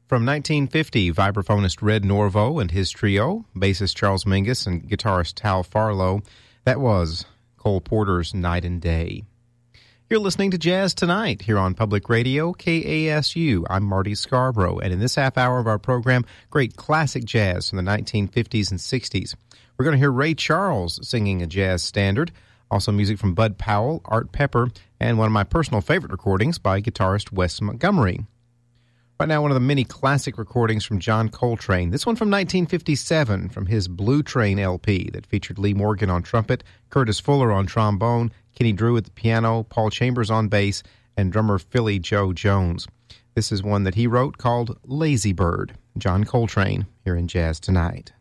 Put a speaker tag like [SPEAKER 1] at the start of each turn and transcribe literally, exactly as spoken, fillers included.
[SPEAKER 1] From nineteen fifty, vibraphonist Red Norvo and his trio, bassist Charles Mingus and guitarist Tal Farlow. That was Cole Porter's Night and Day. You're listening to Jazz Tonight here on Public Radio, K A S U. I'm Marty Scarborough, and in this half hour of our program, great classic jazz from the nineteen fifties and sixties. We're going to hear Ray Charles singing a jazz standard, also music from Bud Powell, Art Pepper, and one of my personal favorite recordings by guitarist Wes Montgomery. Right now, one of the many classic recordings from John Coltrane. This one from nineteen fifty-seven from his Blue Train L P that featured Lee Morgan on trumpet, Curtis Fuller on trombone, Kenny Drew at the piano, Paul Chambers on bass, and drummer Philly Joe Jones. This is one that he wrote called Lazy Bird. John Coltrane here in Jazz Tonight.